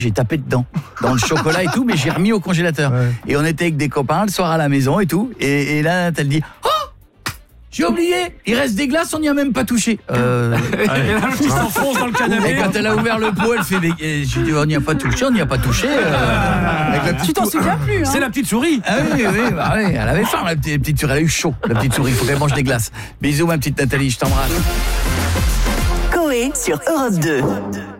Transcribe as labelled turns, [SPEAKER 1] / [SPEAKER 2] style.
[SPEAKER 1] J'ai tapé dedans, dans le chocolat et tout, mais j'ai remis au congélateur. Ouais. Et on était avec des copains le soir à la maison et tout. Et là, elle dit « Oh, j'ai oublié, il reste des glaces, on n'y a même pas touché. »
[SPEAKER 2] Et là, le petit s'enfonce dans le canapé.
[SPEAKER 1] Et quand elle a ouvert le pot, elle fait « J'ai dit, on n'y a pas touché, on n'y a pas touché. »
[SPEAKER 3] Tu t'en souviens plus, hein.
[SPEAKER 2] C'est la petite souris.
[SPEAKER 1] Ah oui, elle avait faim, la petite souris. Elle a eu chaud, la petite souris. Il faut qu'elle mange des glaces. Bisous, ma petite Nathalie, je t'embrasse.
[SPEAKER 4] Coé sur Europe 2.